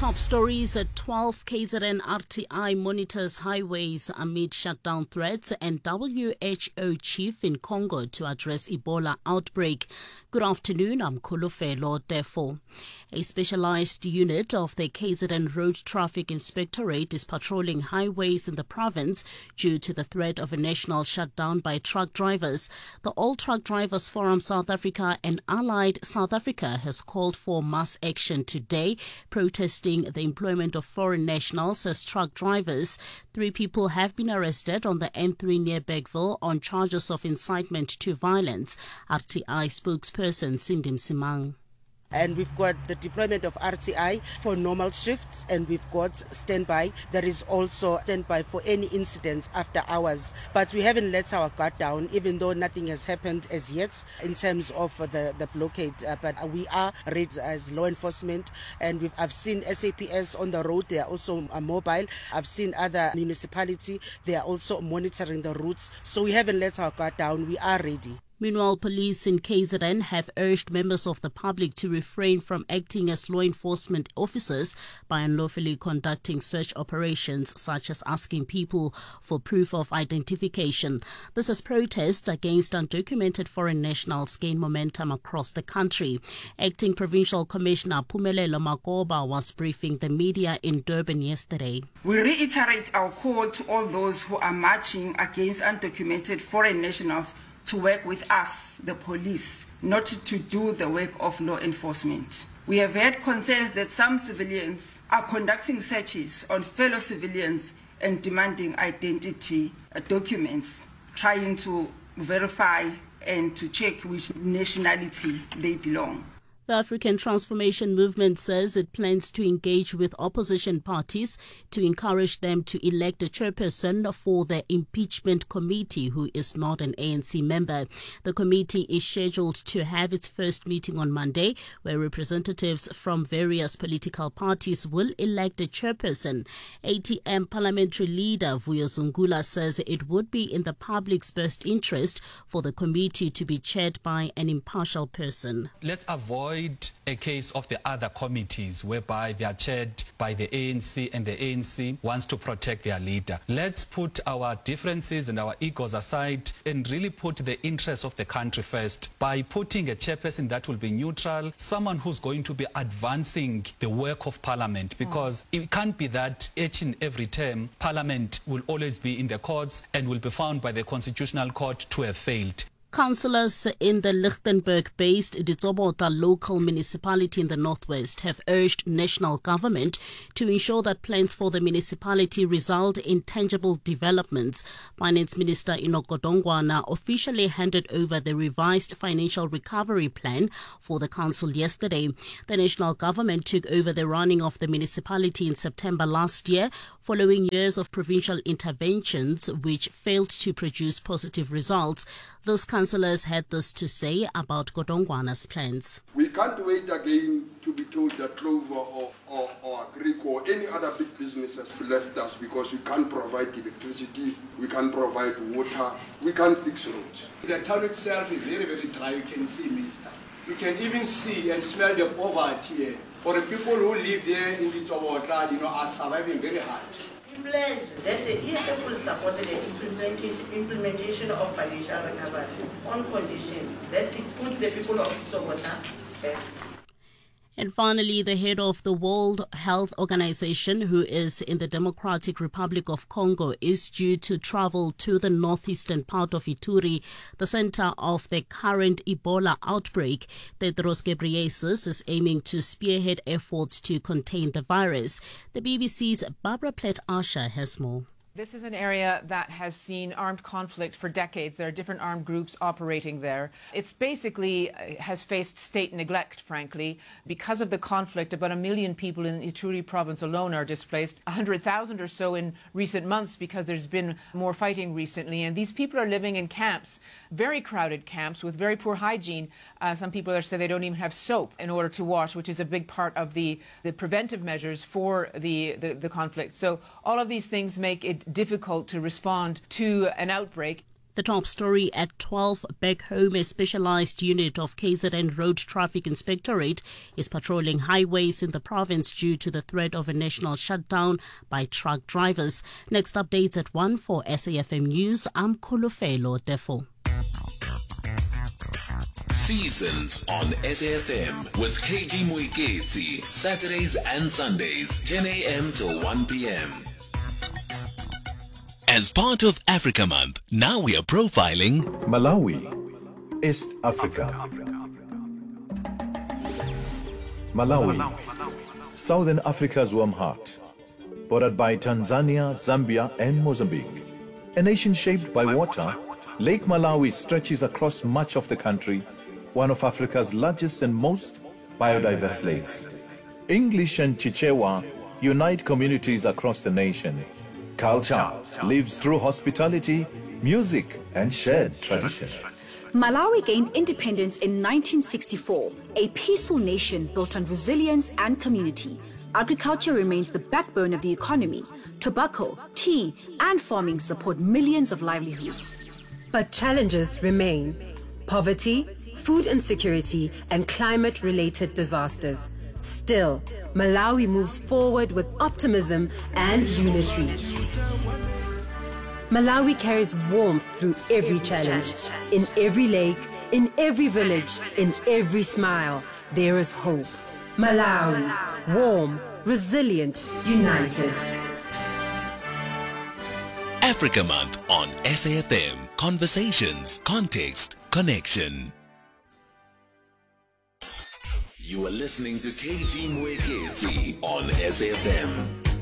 top stories at 12, KZN RTI monitors highways amid shutdown threats, and WHO chief in Congo to address Ebola outbreak. Good afternoon, I'm Kulufelo Defo. A specialized unit of the KZN Road Traffic Inspectorate is patrolling highways in the province due to the threat of a national shutdown by truck drivers. The All Truck Drivers Forum South Africa and Allied South Africa has called for mass action today, protesting the employment of foreign nationals as truck drivers. 3 people have been arrested on the N3 near Bergville on charges of incitement to violence. RTI spokesperson Cindy Msimang. And we've got the deployment of RTI for normal shifts, and we've got standby. There is also standby for any incidents after hours. But we haven't let our guard down, even though nothing has happened as yet in terms of the blockade. But we are ready as law enforcement, and I've seen SAPS on the road. They are also mobile. I've seen other municipalities. They are also monitoring the routes. So we haven't let our guard down. We are ready. Meanwhile, police in KZN have urged members of the public to refrain from acting as law enforcement officers by unlawfully conducting search operations, such as asking people for proof of identification. This as protests against undocumented foreign nationals gain momentum across the country. Acting Provincial Commissioner Phumelelo Makoba was briefing the media in Durban yesterday. We reiterate our call to all those who are marching against undocumented foreign nationals to work with us, the police, not to do the work of law enforcement. We have had concerns that some civilians are conducting searches on fellow civilians and demanding identity documents, trying to verify and to check which nationality they belong. The African Transformation Movement says it plans to engage with opposition parties to encourage them to elect a chairperson for the impeachment committee who is not an ANC member. The committee is scheduled to have its first meeting on Monday, where representatives from various political parties will elect a chairperson. ATM parliamentary leader Vuyo Zungula says it would be in the public's best interest for the committee to be chaired by an impartial person. Let's avoid a case of the other committees whereby they are chaired by the ANC and the ANC wants to protect their leader. Let's put our differences and our egos aside and really put the interests of the country first by putting a chairperson that will be neutral, someone who's going to be advancing the work of Parliament, because it can't be that each and every term Parliament will always be in the courts and will be found by the Constitutional Court to have failed. Councillors in the Lichtenburg-based Ditsobota local municipality in the northwest have urged national government to ensure that plans for the municipality result in tangible developments. Finance Minister Enoch Godongwana officially handed over the revised financial recovery plan for the council yesterday. The national government took over the running of the municipality in September last year, following years of provincial interventions which failed to produce positive results. Those councillors had this to say about Godongwana's plans. We can't wait again to be told that Clover or Agrico or any other big business has left us because we can't provide electricity, we can't provide water, we can't fix roads. The town itself is very, very dry, you can see, Minister. You can even see and smell the poverty here. For the people who live there in the Ditsobota, are surviving very hard. We pledge that the EFF will support the implementation of financial recovery on condition that it puts the people of Ditsobota first. And finally, the head of the World Health Organization, who is in the Democratic Republic of Congo, is due to travel to the northeastern part of Ituri, the center of the current Ebola outbreak. Tedros Ghebreyesus is aiming to spearhead efforts to contain the virus. The BBC's Barbara Plett-Asher has more. This is an area that has seen armed conflict for decades. There are different armed groups operating there. It's basically has faced state neglect, frankly. Because of the conflict, about 1 million people in Ituri province alone are displaced, 100,000 or so in recent months because there's been more fighting recently. And these people are living in camps, very crowded camps with very poor hygiene. Some people say they don't even have soap in order to wash, which is a big part of the preventive measures for the conflict. So all of these things make it difficult to respond to an outbreak. The top story at 12, back home, a specialized unit of KZN Road Traffic Inspectorate is patrolling highways in the province due to the threat of a national shutdown by truck drivers. Next updates at 1 for SAFM News. I'm Kolofelo Defo. Seasons on SAFM with KG Moiketsi, Saturdays and Sundays, 10 a.m. till 1 p.m. As part of Africa Month, now we are profiling Malawi, East Africa. Malawi, Southern Africa's warm heart, bordered by Tanzania, Zambia and Mozambique. A nation shaped by water, Lake Malawi stretches across much of the country, one of Africa's largest and most biodiverse lakes. English and Chichewa unite communities across the nation. Culture lives through hospitality, music, and shared tradition. Malawi gained independence in 1964, a peaceful nation built on resilience and community. Agriculture remains the backbone of the economy. Tobacco, tea, and farming support millions of livelihoods. But challenges remain: poverty, food insecurity, and climate-related disasters. Still, Malawi moves forward with optimism and unity. Malawi carries warmth through every challenge. In every lake, in every village, in every smile, there is hope. Malawi, warm, resilient, united. Africa Month on SAFM. Conversations, context, connection. You are listening to KG Moiketsi on SAFM.